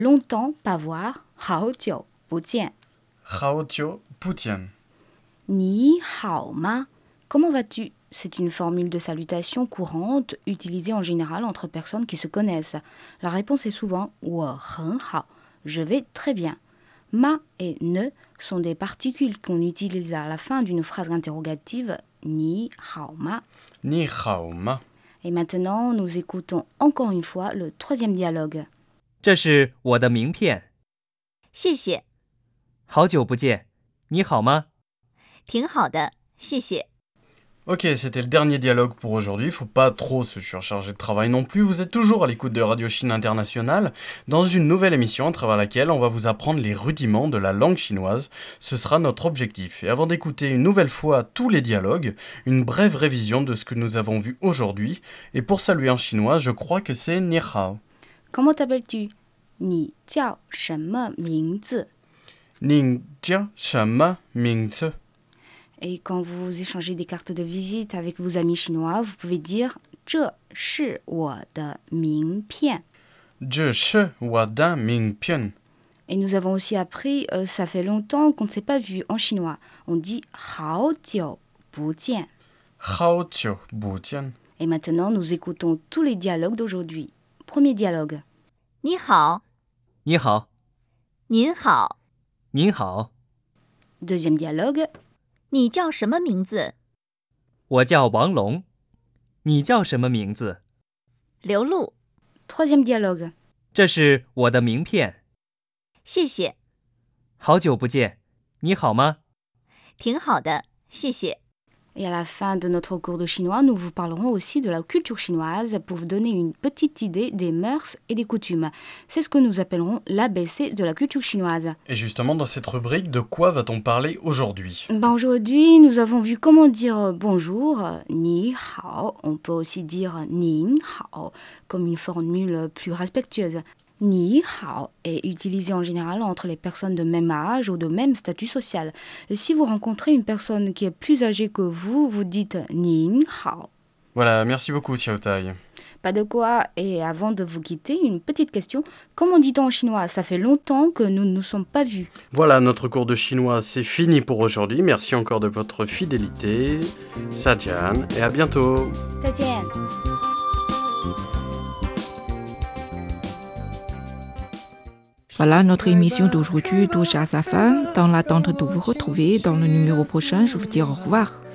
Longtemps pas voir, 好久不见. Hao Putian. Ni hao ma, comment vas-tu? C'est une formule de salutation courante utilisée en général entre personnes qui se connaissent. La réponse est souvent 我很好, je vais très bien. Ma et ne sont des particules qu'on utilise à la fin d'une phrase interrogative ni hao ma. Ni hao ma. Et maintenant, nous écoutons encore une fois le troisième dialogue. 这是我的名片。 谢谢， 好久不见，你好吗？ 挺好的，谢谢。 Ok, c'était le dernier dialogue pour aujourd'hui. Faut pas trop se surcharger de travail non plus. Vous êtes toujours à l'écoute de Radio Chine Internationale dans une nouvelle émission à travers laquelle on va vous apprendre les rudiments de la langue chinoise. Ce sera notre objectif. Et avant d'écouter une nouvelle fois tous les dialogues, une brève révision de ce que nous avons vu aujourd'hui. Et pour saluer en chinois, je crois que c'est Ni hao. Comment t'appelles-tu? 你叫什么名字? Ning jia shama mingzi. Et quand vous échangez des cartes de visite avec vos amis chinois, vous pouvez dire 这是我的名片. Je shi wa da ming pian. Et nous avons aussi appris ça fait longtemps qu'on ne s'est pas vu en chinois. On dit 好久不见. Hao jiu bu jian. Et maintenant, nous écoutons tous les dialogues d'aujourd'hui. Premier dialogue. 你好， 你好， 您好， 您好， Deuxième dialogue. 你叫什么名字？ 我叫王龙。你叫什么名字？ 刘露， Troisième dialogue. 这是我的名片。 谢谢， 好久不见，你好吗？ 挺好的，谢谢。 Et à la fin de notre cours de chinois, nous vous parlerons aussi de la culture chinoise pour vous donner une petite idée des mœurs et des coutumes. C'est ce que nous appellerons l'ABC de la culture chinoise. Et justement, dans cette rubrique, de quoi va-t-on parler aujourd'hui? Aujourd'hui, nous avons vu comment dire bonjour, ni hao. On peut aussi dire nin hao, comme une formule plus respectueuse. Ni hao est utilisé en général entre les personnes de même âge ou de même statut social. Et si vous rencontrez une personne qui est plus âgée que vous, vous dites nin hao. Voilà, merci beaucoup Xiao Tai. Pas de quoi. Et avant de vous quitter, une petite question. Comment dit-on en chinois? Ça fait longtemps que nous ne nous sommes pas vus. Voilà, notre cours de chinois, c'est fini pour aujourd'hui. Merci encore de votre fidélité. Sajian, et à bientôt. 再见. Voilà, notre émission d'aujourd'hui touche à sa fin. Dans l'attente de vous retrouver dans le numéro prochain, je vous dis au revoir.